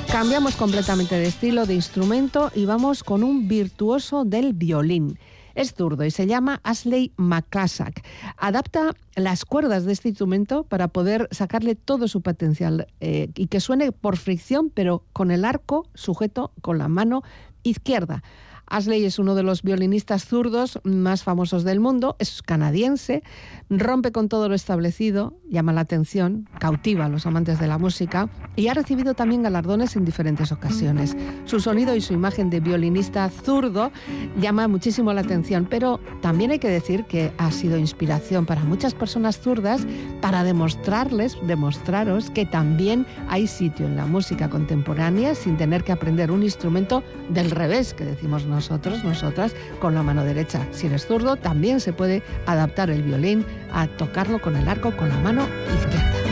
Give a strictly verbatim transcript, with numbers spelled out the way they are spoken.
Cambiamos completamente de estilo, de instrumento y vamos con un virtuoso del violín. Es zurdo y se llama Ashley McCluskey. Adapta las cuerdas de este instrumento para poder sacarle todo su potencial eh, y que suene por fricción, pero con el arco sujeto con la mano izquierda. Ashley es uno de los violinistas zurdos más famosos del mundo, es canadiense, rompe con todo lo establecido, llama la atención, cautiva a los amantes de la música y ha recibido también galardones en diferentes ocasiones. Su sonido y su imagen de violinista zurdo llama muchísimo la atención, pero también hay que decir que ha sido inspiración para muchas personas zurdas para demostrarles, demostraros que también hay sitio en la música contemporánea sin tener que aprender un instrumento del revés, que decimos nosotros. Nosotros, nosotras, con la mano derecha. Si eres zurdo, también se puede adaptar el violín a tocarlo con el arco con la mano izquierda.